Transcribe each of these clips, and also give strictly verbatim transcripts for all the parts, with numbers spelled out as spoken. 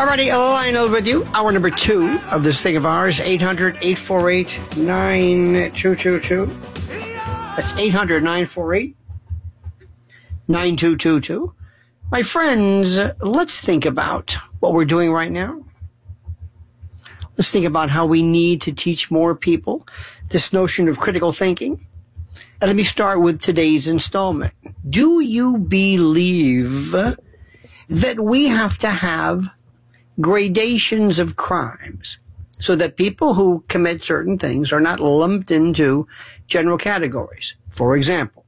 Alrighty, Lionel with you. Hour number two of this thing of ours. eight hundred, eight four eight, nine two two two. That's eight hundred, nine four eight, nine two two two. My friends, let's think about what we're doing right now. Let's think about how we need to teach more people this notion of critical thinking. And let me start with today's installment. Do you believe that we have to have gradations of crimes so that people who commit certain things are not lumped into general categories? For example,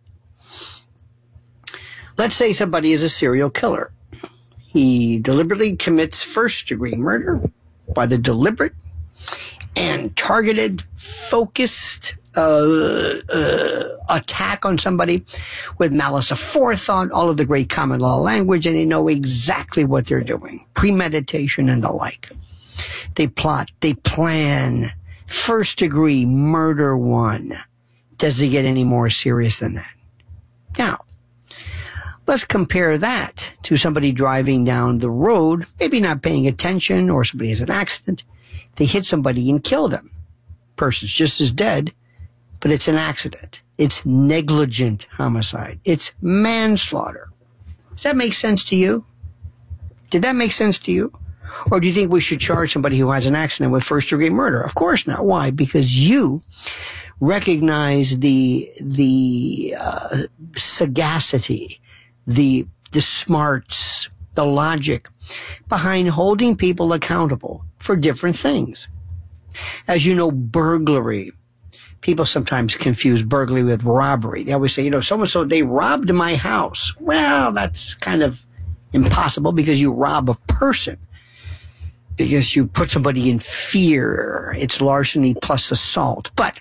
let's say somebody is a serial killer. He deliberately commits first-degree murder by the deliberate and targeted, focused uh, uh, attack on somebody with malice aforethought, all of the great common law language, and they know exactly what they're doing. Premeditation and the like. They plot, they plan. First-degree murder one. Does it get any more serious than that? Now, let's compare that to somebody driving down the road, maybe not paying attention, or somebody has an accident. They hit somebody and kill them. Person's just as dead, but it's an accident. It's negligent homicide. It's manslaughter. Does that make sense to you? Did that make sense to you? Or do you think we should charge somebody who has an accident with first-degree murder? Of course not. Why? Because you recognize the the uh, sagacity, the the smarts, the logic behind holding people accountable for different things. As you know, burglary. People sometimes confuse burglary with robbery. They always say, you know, so-and-so, they robbed my house. Well, that's kind of impossible because you rob a person. Because you put somebody in fear. It's larceny plus assault. But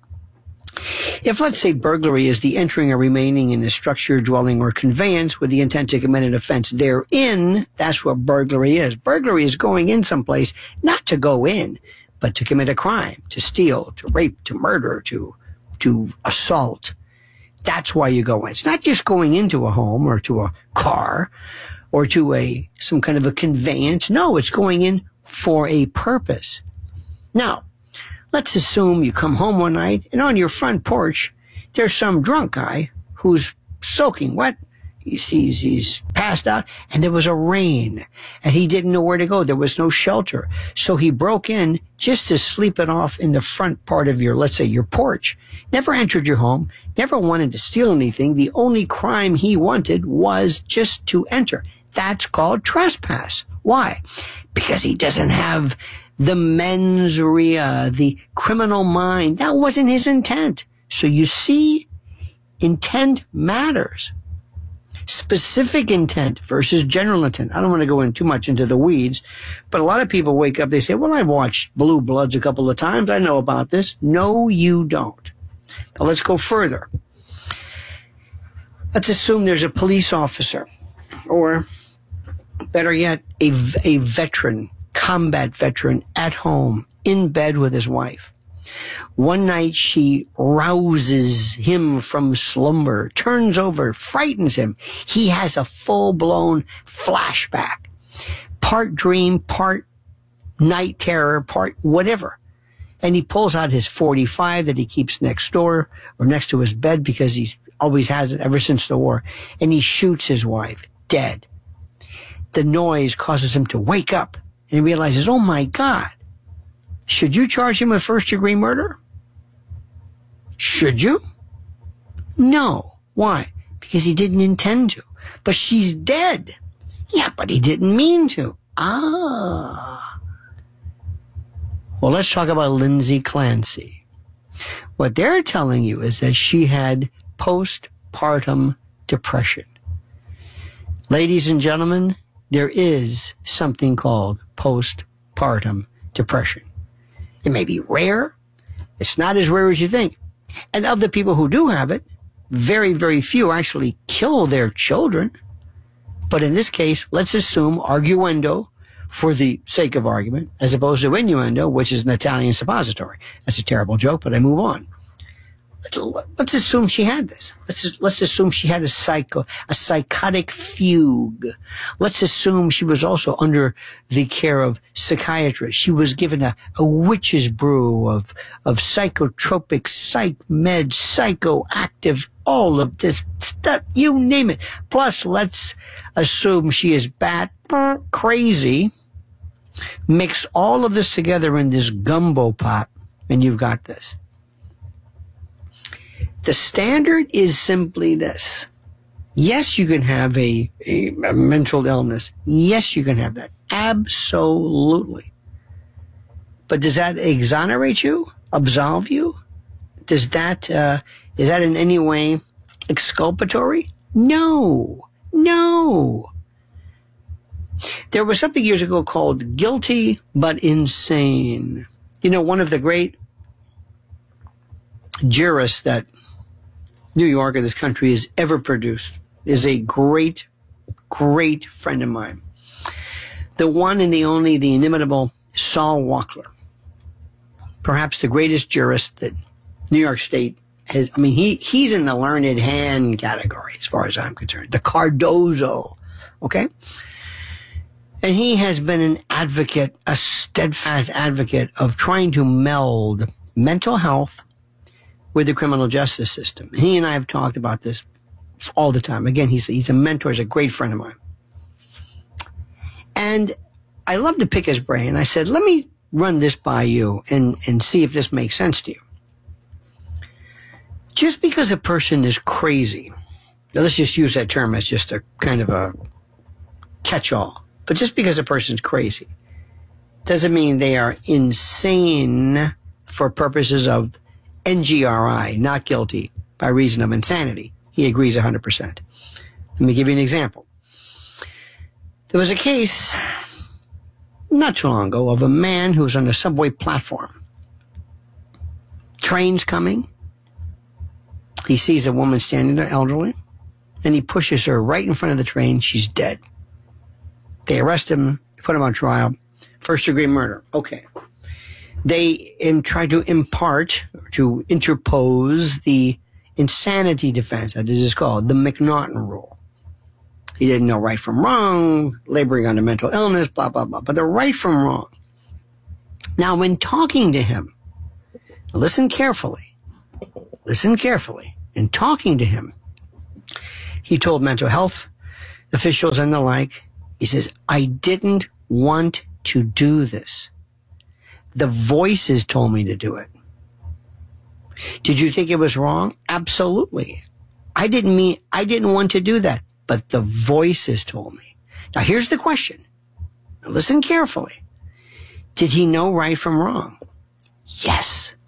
if, let's say, burglary is the entering or remaining in a structure, dwelling, or conveyance with the intent to commit an offense therein, that's what burglary is. Burglary is going in someplace, not to go in, but to commit a crime, to steal, to rape, to murder, to to assault. That's why you go in. It's not just going into a home or to a car or to a some kind of a conveyance. No, it's going in for a purpose. Now, let's assume you come home one night and on your front porch, there's some drunk guy who's soaking wet. He sees he's passed out and there was a rain and he didn't know where to go. There was no shelter. So he broke in just to sleep it off in the front part of your, let's say, your porch. Never entered your home, never wanted to steal anything. The only crime he wanted was just to enter. That's called trespass. Why? Because he doesn't have the mens rea, the criminal mind. That wasn't his intent. So you see, intent matters. Specific intent versus general intent. I don't want to go in too much into the weeds, but a lot of people wake up, they say, well, I've watched Blue Bloods a couple of times. I know about this. No, you don't. Now let's go further. Let's assume there's a police officer, or better yet, a, a veteran, combat veteran at home, in bed with his wife. One night she rouses him from slumber, turns over, frightens him. He has a full-blown flashback. Part dream, part night terror, part whatever. And he pulls out his forty-five that he keeps next door or next to his bed because he's always has it ever since the war. And he shoots his wife, dead. The noise causes him to wake up and he realizes, oh my God. Should you charge him with first-degree murder? Should you? No. Why? Because he didn't intend to. But she's dead. Yeah, but he didn't mean to. Ah. Well, let's talk about Lindsay Clancy. What they're telling you is that she had postpartum depression. Ladies and gentlemen, there is something called postpartum depression. It may be rare. It's not as rare as you think. And of the people who do have it, very, very few actually kill their children. But in this case, let's assume arguendo for the sake of argument, as opposed to innuendo, which is an Italian suppository. That's a terrible joke, but I move on. let's assume she had this. Let's let's assume she had a psycho, a psychotic fugue. Let's assume she was also under the care of psychiatrists. She was given a, a witch's brew of of psychotropic, psych meds, psychoactive, all of this stuff, you name it. Plus, let's assume she is bat crazy. Mix all of this together in this gumbo pot, and you've got this. The standard is simply this. Yes, you can have a, a, a mental illness. Yes, you can have that. Absolutely. But does that exonerate you? Absolve you? Does that, uh, is that in any way exculpatory? No. No. There was something years ago called guilty but insane. You know, one of the great jurists that New York or this country has ever produced is a great, great friend of mine. The one and the only, the inimitable Saul Wachtler. Perhaps the greatest jurist that New York State has. I mean, he, he's in the learned hand category as far as I'm concerned. The Cardozo. Okay? And he has been an advocate, a steadfast advocate of trying to meld mental health with the criminal justice system. He and I have talked about this all the time. Again, he's, he's a mentor, he's a great friend of mine. And I love to pick his brain. I said, let me run this by you and, and see if this makes sense to you. Just because a person is crazy, now let's just use that term as just a kind of a catch-all, but just because a person's crazy doesn't mean they are insane for purposes of N G R I, not guilty by reason of insanity. He agrees one hundred percent. Let me give you an example. There was a case not too long ago of a man who was on the subway platform. Train's coming. He sees a woman standing there, elderly, and he pushes her right in front of the train. She's dead. They arrest him, put him on trial. First degree murder. Okay. They in, try to impart, to interpose the insanity defense, that is called, the McNaughton rule. He didn't know right from wrong, laboring under mental illness, blah, blah, blah. But the right from wrong. Now, when talking to him, listen carefully, listen carefully. In talking to him, he told mental health officials and the like, he says, I didn't want to do this. The voices told me to do it. Did you think it was wrong? Absolutely. I didn't mean, I didn't want to do that, but the voices told me. Now here's the question. Now listen carefully. Did he know right from wrong? Yes.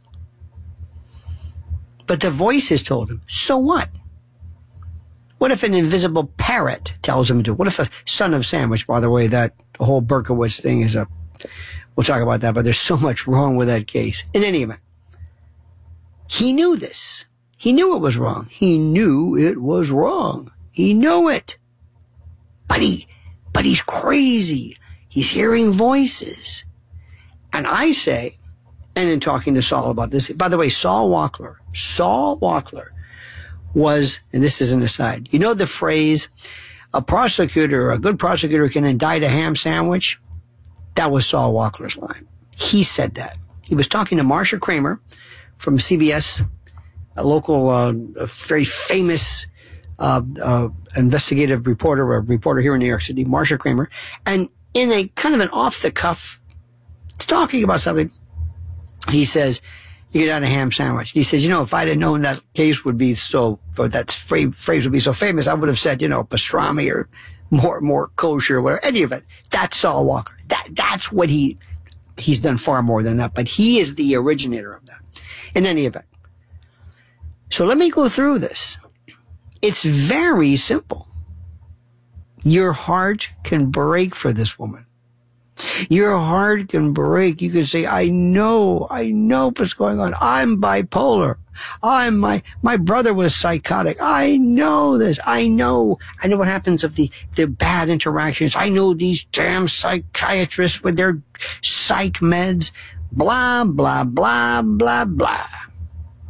But the voices told him. So what? What if an invisible parrot tells him to? What if a son of Sam, which, by the way, that whole Berkowitz thing is a, we'll talk about that, but there's so much wrong with that case. In any event, he knew this. He knew it was wrong. He knew it was wrong. He knew it. But he, but he's crazy. He's hearing voices. And I say, and in talking to Saul about this, by the way, Saul Wachtler, Saul Wachtler was, and this is an aside, you know the phrase, a prosecutor, a good prosecutor can indict a ham sandwich? That was Saul Wachtler's line. He said that. He was talking to Marsha Kramer from C B S, a local, uh, a very famous uh, uh, investigative reporter, a reporter here in New York City, Marsha Kramer, and in a kind of an off-the-cuff, talking about something, he says, you get out a ham sandwich. He says, you know, if I'd have known that case would be so, or that phrase would be so famous, I would have said, you know, pastrami or more, more kosher or whatever. Any of it. That's Saul Wachtler. That, that's what he, he's done far more than that, but he is the originator of that. In any event. So let me go through this. It's very simple. Your heart can break for this woman. Your heart can break. You can say, I know, I know what's going on. I'm bipolar. I'm my, my brother was psychotic. I know this. I know. I know what happens of the, the bad interactions. I know these damn psychiatrists with their psych meds. Blah, blah, blah, blah, blah.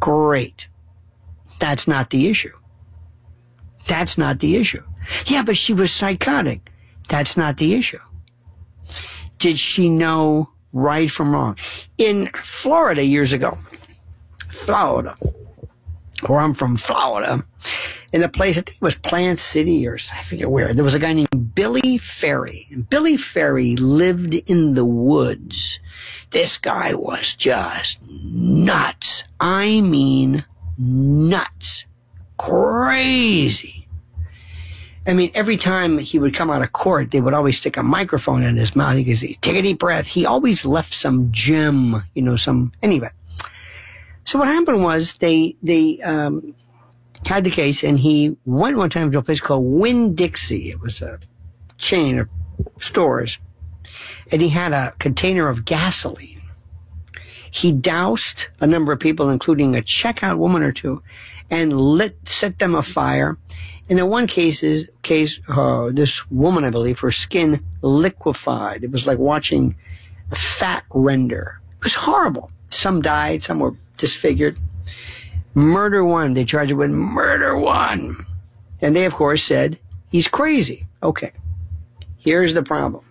Great. That's not the issue. That's not the issue. Yeah, but she was psychotic. That's not the issue. Did she know right from wrong? In Florida years ago, Florida, where I'm from, Florida, in a place, I think it was Plant City or I forget where, there was a guy named Billy Ferry. And Billy Ferry lived in the woods. This guy was just nuts. I mean, nuts. Crazy. I mean, every time he would come out of court, they would always stick a microphone in his mouth. He could say, take a deep breath. He always left some gem, you know, some, anyway. So what happened was they, they, um, had the case, and he went one time to a place called Winn-Dixie. It was a chain of stores. And he had a container of gasoline. He doused a number of people, including a checkout woman or two, and lit, set them afire. And in one cases, case, uh, this woman, I believe, her skin liquefied. It was like watching fat render. It was horrible. Some died, some were disfigured. Murder one. They charged him with murder one. And they, of course, said, he's crazy. Okay. Here's the problem.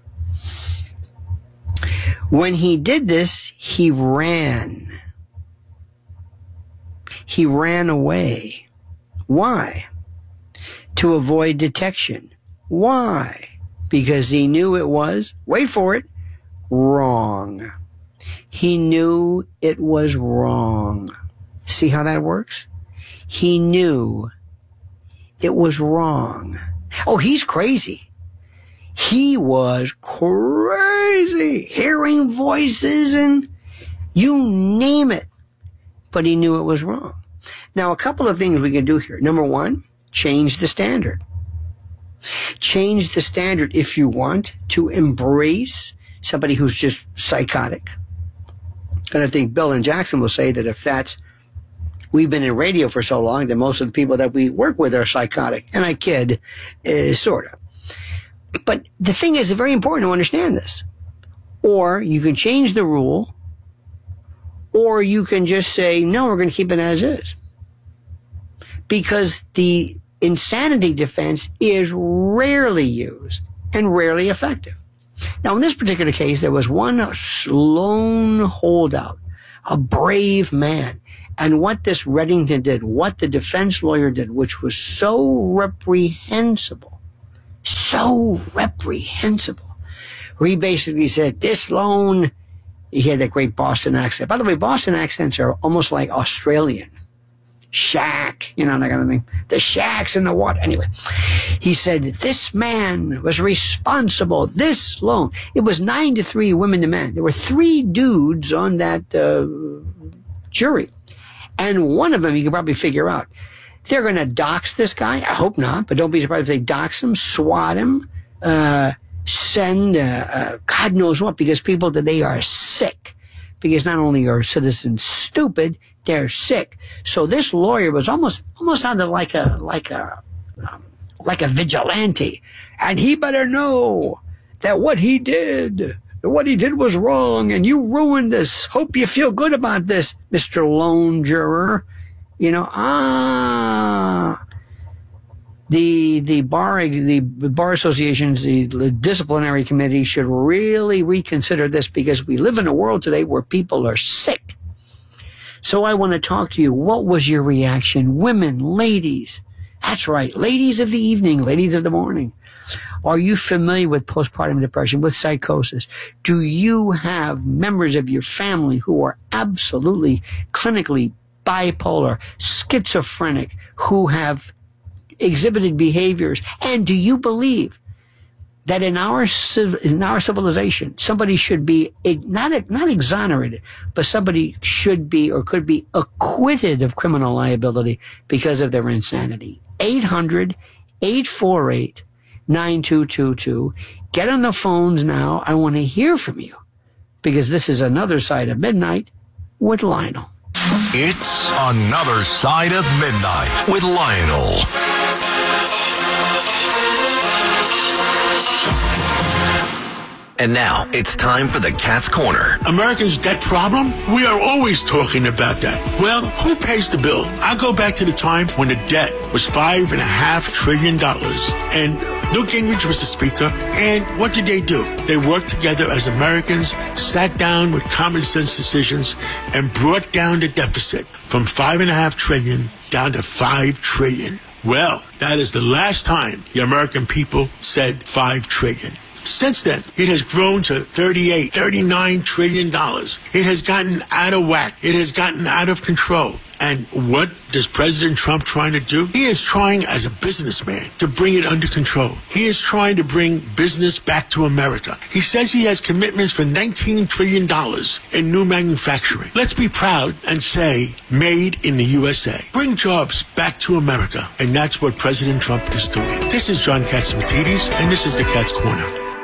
When he did this, he ran. He ran away. Why? To avoid detection. Why? Because he knew it was, wait for it, wrong. He knew it was wrong. See how that works? He knew it was wrong. Oh, he's crazy. He was crazy. Hearing voices and you name it. But he knew it was wrong. Now, a couple of things we can do here. Number one, change the standard. Change the standard if you want to embrace somebody who's just psychotic. And I think Bill and Jackson will say that if that's, we've been in radio for so long that most of the people that we work with are psychotic. And I kid, uh, sort of. But the thing is, it's very important to understand this. Or you can change the rule, or you can just say, no, we're going to keep it as is. Because the insanity defense is rarely used and rarely effective. Now, in this particular case, there was one lone holdout, a brave man. And what this Reddington did, what the defense lawyer did, which was so reprehensible, so reprehensible, where he basically said, this loan, he had that great Boston accent. By the way, Boston accents are almost like Australian. Shack, you know, that kind of thing. The shacks in the water. Anyway, he said, this man was responsible. This loan. It was nine to three women to men. There were three dudes on that uh, jury. And one of them, you can probably figure out, they're going to dox this guy. I hope not, but don't be surprised if they dox him, swat him, uh, send uh, uh, God knows what, because people today are sick. Because not only are citizens stupid, they're sick. So this lawyer was almost almost sounded like a like a um, like a vigilante, and he better know that what he did, what he did was wrong, and you ruined this. Hope you feel good about this, Mister Lone Juror. You know, ah. The the bar the bar associations, the, the disciplinary committee should really reconsider this, because we live in a world today where people are sick. So I want to talk to you. What was your reaction? Women, ladies. That's right. Ladies of the evening, ladies of the morning. Are you familiar with postpartum depression, with psychosis? Do you have members of your family who are absolutely clinically bipolar, schizophrenic, who have exhibited behaviors? And do you believe that in our in our civilization, somebody should be not not exonerated, but somebody should be or could be acquitted of criminal liability because of their insanity? eight hundred, eight four eight, nine two two two. Get on the phones now. I want to hear from you, because this is Another Side of Midnight with Lionel. It's Another Side of Midnight with Lionel. And now it's time for the Cat's Corner. Americans' debt problem? We are always talking about that. Well, who pays the bill? I'll go back to the time when the debt was five and a half trillion dollars. And Newt Gingrich was the speaker. And what did they do? They worked together as Americans, sat down with common sense decisions, and brought down the deficit from five and a half trillion down to five trillion. Well, that is the last time the American people said five trillion. Since then, it has grown to thirty-eight, thirty-nine trillion dollars. It has gotten out of whack. It has gotten out of control. And what does President Trump trying to do? He is trying as a businessman to bring it under control. He is trying to bring business back to America. He says he has commitments for nineteen trillion dollars in new manufacturing. Let's be proud and say, made in the U S A. Bring jobs back to America. And that's what President Trump is doing. This is John Catsimatidis, and this is the Cat's Corner.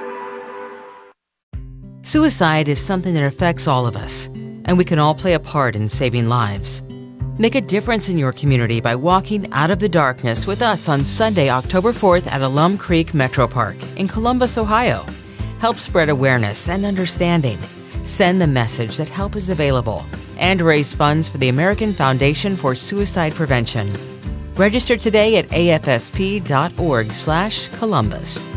Suicide is something that affects all of us, and we can all play a part in saving lives. Make a difference in your community by walking out of the darkness with us on Sunday, October fourth at Alum Creek Metro Park in Columbus, Ohio. Help spread awareness and understanding. Send the message that help is available and raise funds for the American Foundation for Suicide Prevention. Register today at A F S P dot org slash Columbus.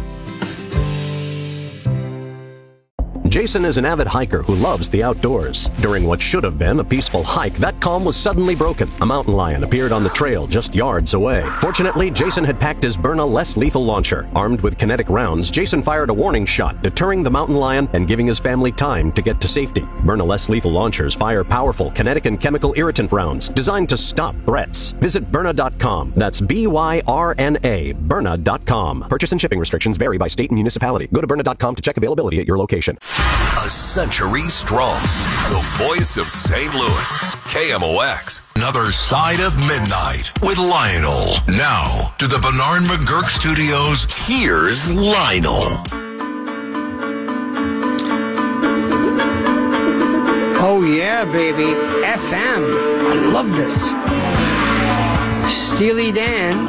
Jason is an avid hiker who loves the outdoors. During what should have been a peaceful hike, that calm was suddenly broken. A mountain lion appeared on the trail just yards away. Fortunately, Jason had packed his Byrna less lethal launcher. Armed with kinetic rounds, Jason fired a warning shot, deterring the mountain lion and giving his family time to get to safety. Byrna less lethal launchers fire powerful kinetic and chemical irritant rounds designed to stop threats. Visit Byrna dot com. That's B Y R N A, Byrna dot com. Purchase and shipping restrictions vary by state and municipality. Go to Byrna dot com to check availability at your location. A century strong. The voice of Saint Louis. K M O X. Another Side of Midnight with Lionel. Now to the Bernard McGurk Studios. Here's Lionel. Oh yeah, baby. F M. I love this. Steely Dan.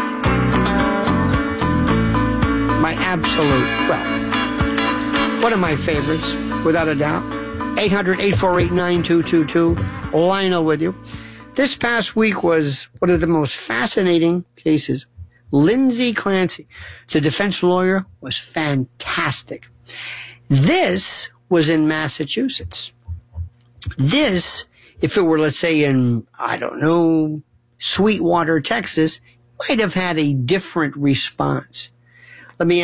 My absolute, well, one of my favorites, without a doubt. eight hundred, eight four eight, nine two two two. Lionel with you. This past week was one of the most fascinating cases. Lindsay Clancy, the defense lawyer, was fantastic. This was in Massachusetts. This, if it were, let's say, in, I don't know, Sweetwater, Texas, might have had a different response. Let me